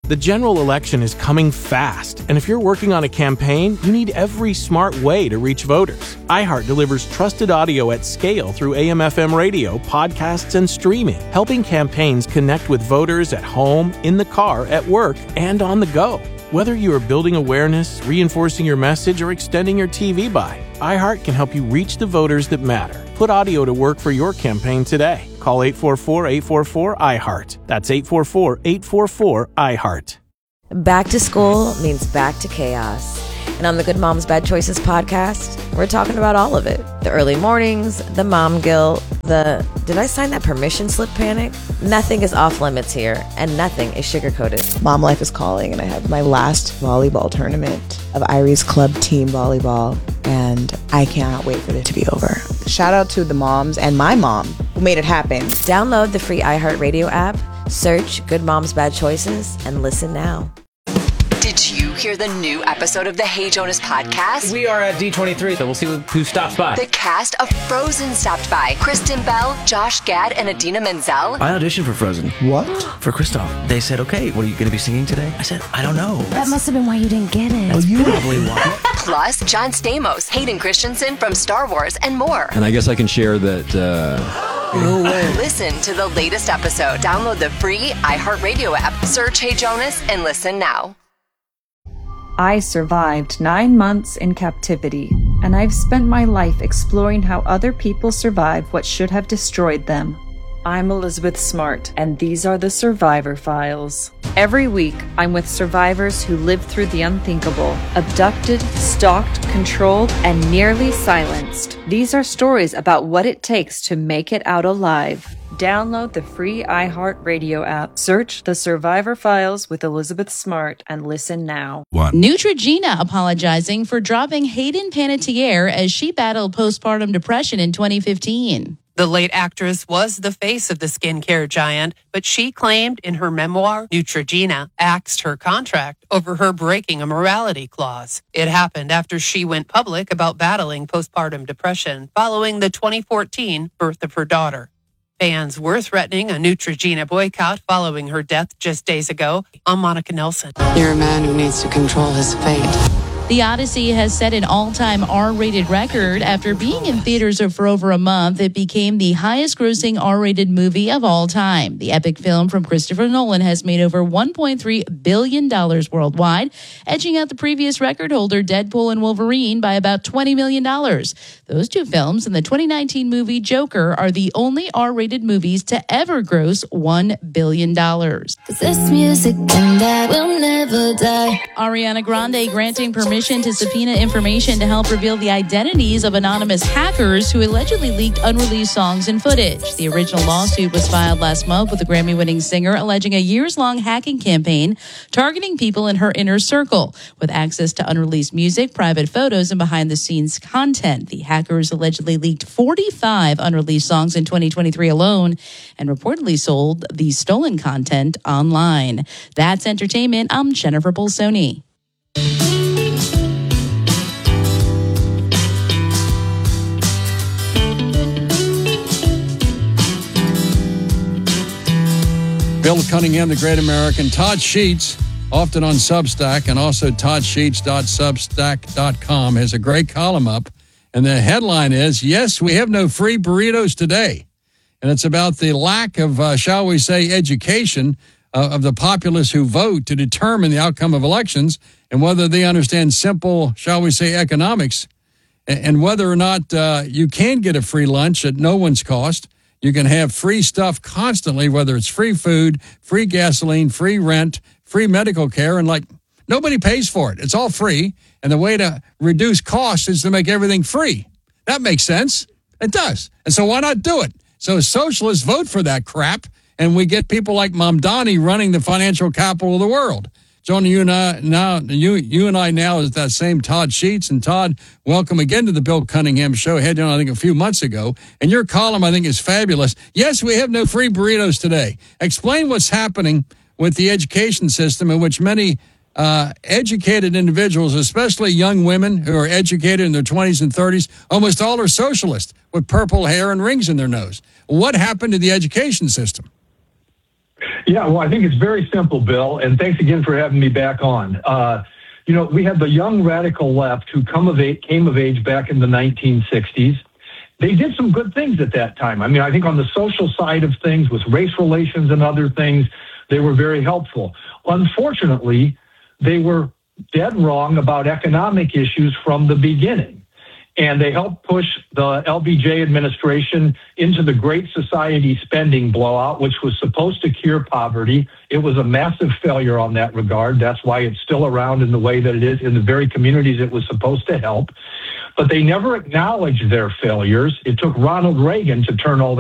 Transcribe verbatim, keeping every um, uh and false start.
The general election is coming fast, and if you're working on a campaign, you need every smart way to reach voters. iHeart delivers trusted audio at scale through A M F M radio, podcasts, and streaming, helping campaigns connect with voters at home, in the car, at work, and on the go. Whether you are building awareness, reinforcing your message, or extending your T V buy, iHeart can help you reach the voters that matter. Put audio to work for your campaign today. Call eight four four, eight four four, iHeart. That's eight four four, eight four four, iHeart. Back to school means back to chaos. And on the Good Moms Bad Choices podcast, we're talking about all of it. The early mornings, the mom guilt, the did I sign that permission slip panic? Nothing is off limits here, and nothing is sugar-coated. Mom life is calling, and I have my last volleyball tournament of Irie's club team volleyball, and I cannot wait for it to be over. Shout out to the moms and my mom who made it happen. Download the free iHeartRadio app, search Good Moms Bad Choices, and listen now. Did you hear the new episode of the Hey Jonas podcast? We are at D twenty-three, so we'll see who stops by. The cast of Frozen stopped by. Kristen Bell, Josh Gad, and Idina Menzel. I auditioned for Frozen. What? For Kristoff. They said, okay, what are you going to be singing today? I said, I don't know. That must have been why you didn't get it. That's oh, probably why. Plus, John Stamos, Hayden Christensen from Star Wars, and more. And I guess I can share that... Uh... No way. Listen to the latest episode. Download the free iHeartRadio app. Search Hey Jonas and listen now. I survived nine months in captivity, and I've spent my life exploring how other people survive what should have destroyed them. I'm Elizabeth Smart, and these are the Survivor Files. Every week, I'm with survivors who lived through the unthinkable, abducted, stalked, controlled, and nearly silenced. These are stories about what it takes to make it out alive. Download the free iHeartRadio app. Search The Survivor Files with Elizabeth Smart and listen now. One. Neutrogena apologizing for dropping Hayden Panettiere as she battled postpartum depression in twenty fifteen. The late actress was the face of the skincare giant, but she claimed in her memoir, Neutrogena axed her contract over her breaking a morality clause. It happened after she went public about battling postpartum depression following the twenty fourteen birth of her daughter. Fans were threatening a Neutrogena boycott following her death just days ago. I'm Monica Nelson. You're a man who needs to control his fate. The Odyssey has set an all-time R-rated record. After being in theaters for over a month, it became the highest-grossing R-rated movie of all time. The epic film from Christopher Nolan has made over one point three billion dollars worldwide, edging out the previous record holder, Deadpool and Wolverine, by about twenty million dollars. Those two films and the twenty nineteen movie Joker are the only R-rated movies to ever gross one billion dollars. This music and that will never die. Ariana Grande granting permission to subpoena information to help reveal the identities of anonymous hackers who allegedly leaked unreleased songs and footage. The original lawsuit was filed last month with the Grammy-winning singer alleging a years-long hacking campaign targeting people in her inner circle with access to unreleased music, private photos, and behind-the-scenes content. The hackers allegedly leaked forty-five unreleased songs in twenty twenty-three alone and reportedly sold the stolen content online. That's entertainment. I'm Jennifer Bolsoni. Bill Cunningham, the Great American. Todd Sheets, often on Substack, and also todd sheets dot substack dot com, has a great column up. And the headline is, yes, we have no free burritos today. And it's about the lack of, uh, shall we say, education uh, of the populace who vote to determine the outcome of elections and whether they understand simple, shall we say, economics, and, and whether or not uh, you can get a free lunch at no one's cost. You can have free stuff constantly, whether it's free food, free gasoline, free rent, free medical care, and like nobody pays for it. It's all free. And the way to reduce costs is to make everything free. That makes sense. It does. And so why not do it? So socialists vote for that crap, and we get people like Mamdani running the financial capital of the world. Joining you and I now, you, you and I now is that same Todd Sheets. And Todd, welcome again to the Bill Cunningham Show. Heading on, I think, a few months ago. And your column, I think, is fabulous. Yes, we have no free burritos today. Explain what's happening with the education system in which many uh, educated individuals, especially young women who are educated in their twenties and thirties, almost all are socialists with purple hair and rings in their nose. What happened to the education system? Yeah, well, I think it's very simple, Bill, and thanks again for having me back on. Uh, you know, we had the young radical left who come of age, came of age back in the nineteen sixties. They did some good things at that time. I mean, I think on the social side of things, with race relations and other things, they were very helpful. Unfortunately, they were dead wrong about economic issues from the beginning. And they helped push the L B J administration into the Great Society spending blowout, which was supposed to cure poverty. It was a massive failure on that regard. That's why it's still around in the way that it is in the very communities it was supposed to help. But they never acknowledged their failures. It took Ronald Reagan to turn all